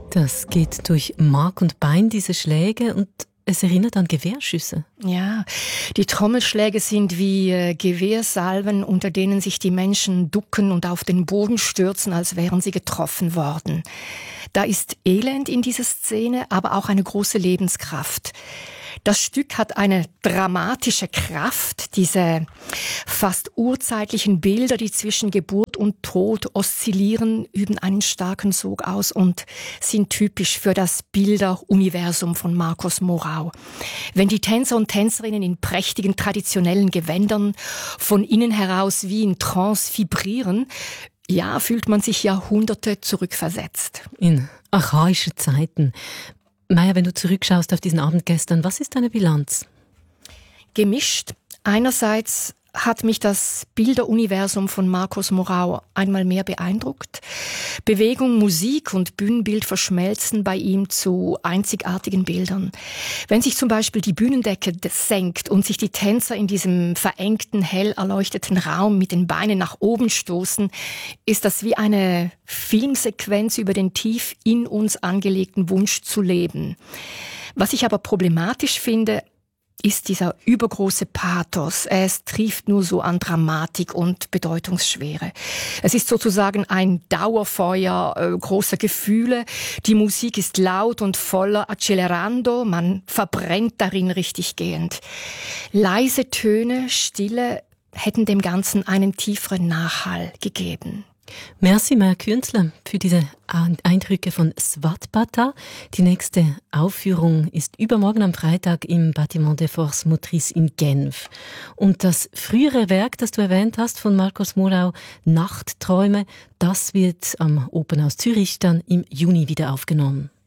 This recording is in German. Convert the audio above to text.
Das geht durch Mark und Bein, diese Schläge, und es erinnert an Gewehrschüsse. Ja, die Trommelschläge sind wie Gewehrsalven, unter denen sich die Menschen ducken und auf den Boden stürzen, als wären sie getroffen worden. Da ist Elend in dieser Szene, aber auch eine große Lebenskraft. Das Stück hat eine dramatische Kraft, diese fast urzeitlichen Bilder, die zwischen Geburt und Tod oszillieren, üben einen starken Sog aus und sind typisch für das Bilderuniversum von Markus Murau. Wenn die Tänzer und Tänzerinnen in prächtigen traditionellen Gewändern von innen heraus wie in Trance vibrieren, ja, fühlt man sich Jahrhunderte zurückversetzt. In archaische Zeiten. Maja, wenn du zurückschaust auf diesen Abend gestern, was ist deine Bilanz? Gemischt. Einerseits hat mich das Bilderuniversum von Markus Murau einmal mehr beeindruckt. Bewegung, Musik und Bühnenbild verschmelzen bei ihm zu einzigartigen Bildern. Wenn sich zum Beispiel die Bühnendecke senkt und sich die Tänzer in diesem verengten, hell erleuchteten Raum mit den Beinen nach oben stoßen, ist das wie eine Filmsequenz über den tief in uns angelegten Wunsch zu leben. Was ich aber problematisch finde, ist dieser übergroße Pathos. Es trieft nur so an Dramatik und Bedeutungsschwere. Es ist sozusagen ein Dauerfeuer großer Gefühle. Die Musik ist laut und voller Accelerando. Man verbrennt darin richtig gehend. Leise Töne, Stille hätten dem Ganzen einen tieferen Nachhall gegeben. Merci, Maja Künzler, für diese Eindrücke von Svadbata. Die nächste Aufführung ist übermorgen am Freitag im Bâtiment des Forces Motrices in Genf. Und das frühere Werk, das du erwähnt hast, von Markus Murau, Nachtträume, das wird am Opernhaus Zürich dann im Juni wieder aufgenommen.